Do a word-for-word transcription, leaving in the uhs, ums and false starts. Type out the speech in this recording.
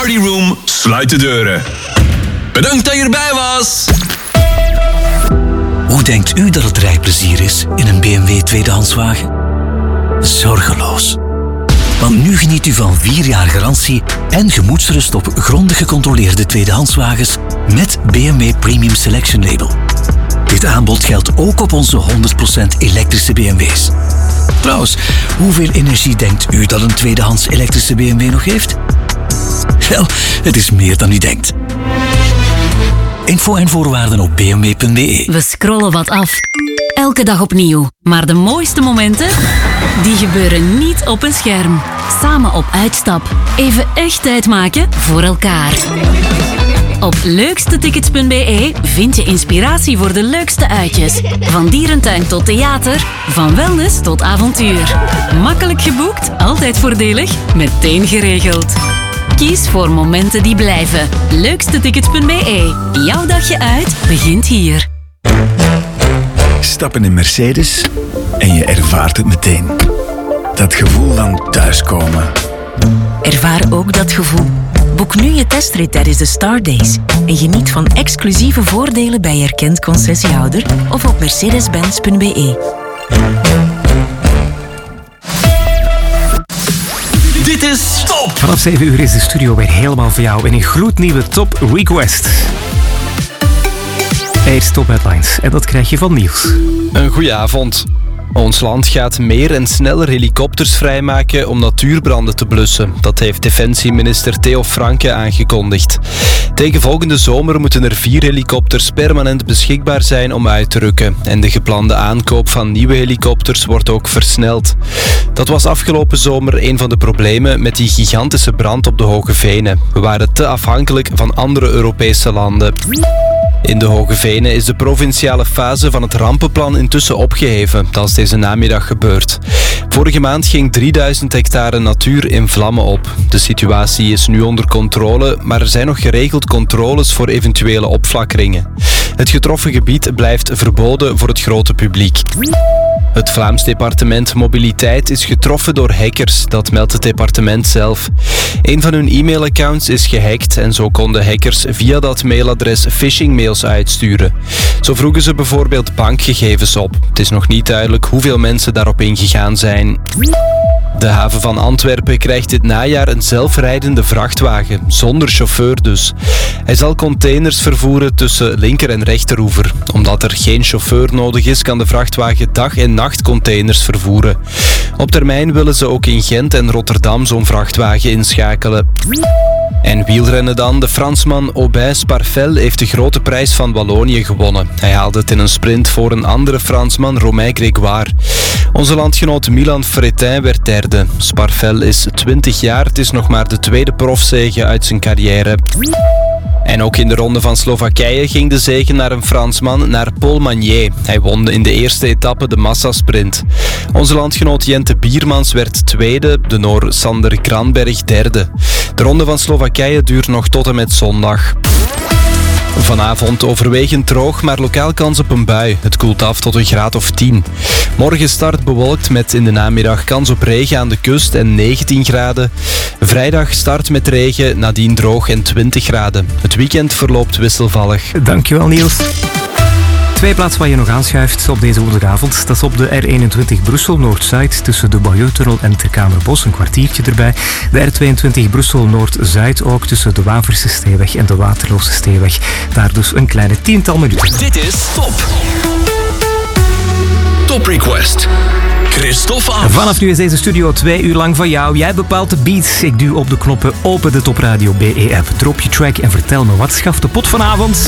Party Room sluit de deuren. Bedankt dat je erbij was. Hoe denkt u dat het rijplezier is in een B M W tweedehandswagen? Zorgeloos. Want nu geniet u van vier jaar garantie en gemoedsrust op grondig gecontroleerde tweedehandswagens met B M W Premium Selection Label. Dit aanbod geldt ook op onze honderd procent elektrische B M W's. Trouwens, hoeveel energie denkt u dat een tweedehands elektrische B M W nog heeft? Wel, het is meer dan u denkt. Info en voorwaarden op b m w punt b e. We scrollen wat af. Elke dag opnieuw. Maar de mooiste momenten, die gebeuren niet op een scherm. Samen op uitstap. Even echt tijd maken voor elkaar. Op leukstetickets punt b e vind je inspiratie voor de leukste uitjes. Van dierentuin tot theater, van wellness tot avontuur. Makkelijk geboekt, altijd voordelig, meteen geregeld. Kies voor momenten die blijven. leukstetickets punt b e. Jouw dagje uit begint hier. Stap in een Mercedes en je ervaart het meteen. Dat gevoel van thuiskomen. Ervaar ook dat gevoel. Boek nu je testrit tijdens de Star Days en geniet van exclusieve voordelen bij erkend concessiehouder of op mercedes benz punt b e. Dit is Top. Vanaf zeven uur is de studio weer helemaal voor jou in een gloednieuwe Top Request. Eerst Top Headlines en dat krijg je van Niels. Een goeie avond. Ons land gaat meer en sneller helikopters vrijmaken om natuurbranden te blussen. Dat heeft defensieminister Theo Franke aangekondigd. Tegen volgende zomer moeten er vier helikopters permanent beschikbaar zijn om uit te rukken. En de geplande aankoop van nieuwe helikopters wordt ook versneld. Dat was afgelopen zomer een van de problemen met die gigantische brand op de Hoge Venen. We waren te afhankelijk van andere Europese landen. In de Hoge Venen is de provinciale fase van het rampenplan intussen opgeheven. Dat is deze namiddag gebeurd. Vorige maand ging drieduizend hectare natuur in vlammen op. De situatie is nu onder controle, maar er zijn nog geregeld controles voor eventuele opflakkeringen. Het getroffen gebied blijft verboden voor het grote publiek. Het Vlaams departement Mobiliteit is getroffen door hackers, dat meldt het departement zelf. Een van hun e-mailaccounts is gehackt en zo konden hackers via dat mailadres phishingmails uitsturen. Zo vroegen ze bijvoorbeeld bankgegevens op. Het is nog niet duidelijk hoeveel mensen daarop ingegaan zijn. De haven van Antwerpen krijgt dit najaar een zelfrijdende vrachtwagen, zonder chauffeur dus. Hij zal containers vervoeren tussen linker- en rechteroever. Omdat er geen chauffeur nodig is, kan de vrachtwagen dag- en nachtcontainers vervoeren. Op termijn willen ze ook in Gent en Rotterdam zo'n vrachtwagen inschakelen. En wielrennen dan. De Fransman Aubin Sparfel heeft de grote prijs van Wallonië gewonnen. Hij haalde het in een sprint voor een andere Fransman, Romain Grégoire. Onze landgenoot Milan Fretin werd derde. Sparfel is twintig jaar, het is nog maar de tweede profzege uit zijn carrière. En ook in de ronde van Slowakije ging de zege naar een Fransman, naar Paul Magnier. Hij won in de eerste etappe de massasprint. Onze landgenoot Jente Biermans werd tweede, de Noor Sander Granberg derde. De ronde van Slowakije duurt nog tot en met zondag. Vanavond overwegend droog, maar lokaal kans op een bui. Het koelt af tot een graad of tien. Morgen start bewolkt met in de namiddag kans op regen aan de kust en negentien graden. Vrijdag start met regen, nadien droog en twintig graden. Het weekend verloopt wisselvallig. Dankjewel Niels. Twee plaatsen waar je nog aanschuift op deze woensdagavond. Dat is op de R eenentwintig Brussel Noord-Zuid tussen de Bayeux-tunnel en Terkamerbos. Een kwartiertje erbij. De R tweeëntwintig Brussel Noord-Zuid ook tussen de Waverse Steeweg en de Waterloose Steeweg. Daar dus een kleine tiental minuten. Dit is Top. Top Request. Christophe af. Vanaf nu is deze studio twee uur lang van jou. Jij bepaalt de beats. Ik duw op de knoppen. Open de Top Radio B E-app. Drop je track en vertel me wat schaft de pot vanavond.